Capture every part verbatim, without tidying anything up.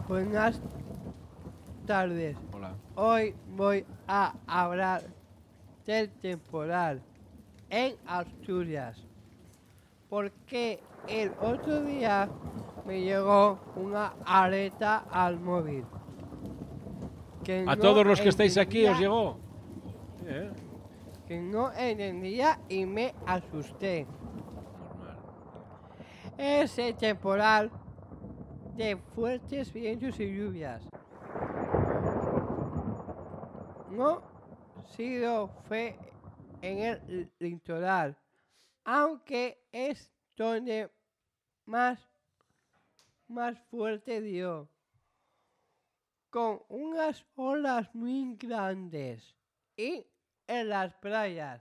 Buenas tardes. Hola. Hoy voy a hablar del temporal en Asturias. Porque el otro día me llegó una alerta al móvil. Que A no todos los que estáis aquí entendía- os llegó. ¿Eh? Que no entendía y me asusté. Normal. Ese temporal de fuertes vientos y lluvias. No sido fue en el litoral, aunque es donde más, más fuerte dio, con unas olas muy grandes y en las playas.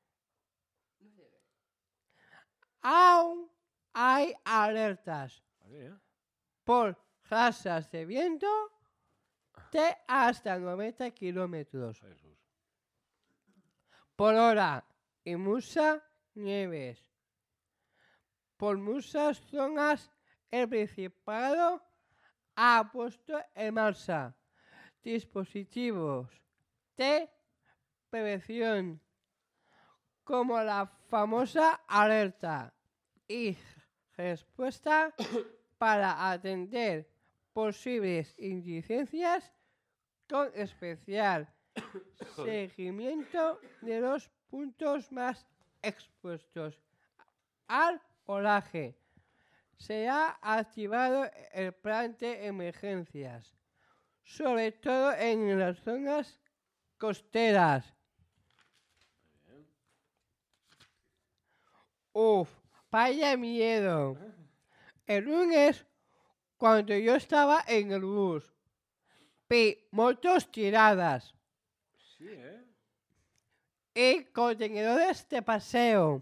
Aún hay alertas Vale, ¿eh? por razas de viento de hasta noventa kilómetros Jesús. por hora y muchas nieves. Por muchas zonas el Principado ha puesto en marcha dispositivos de prevención como la famosa alerta y respuesta para atender posibles incidencias con especial seguimiento de los puntos más expuestos al olaje. Se ha activado el plan de emergencias, sobre todo en las zonas costeras. Uf, vaya miedo. El lunes, cuando yo estaba en el bus, vi motos tiradas Sí, ¿eh? y contenedores de paseo.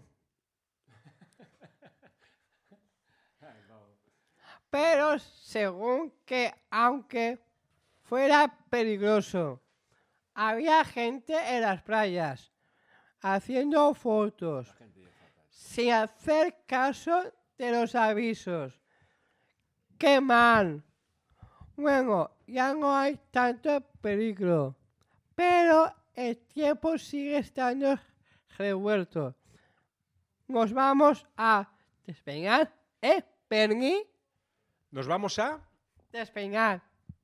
Pero según que, aunque fuera peligroso, había gente en las playas haciendo fotos sin hacer caso de los avisos. ¡Qué mal! Bueno, ya no hay tanto peligro, pero el tiempo sigue estando revuelto. Nos vamos a despeñar, ¿eh, Bernie? Nos vamos a... Despeñar.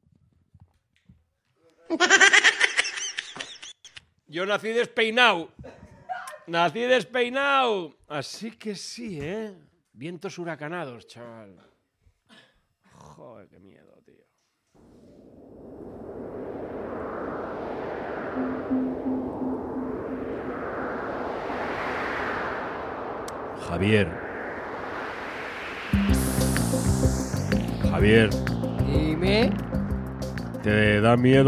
Yo nací despeinado. Nací despeinado. Así que sí, ¿eh? Vientos huracanados, chaval. Joder, qué miedo, tío. Javier. Javier, Dime. ¿te da miedo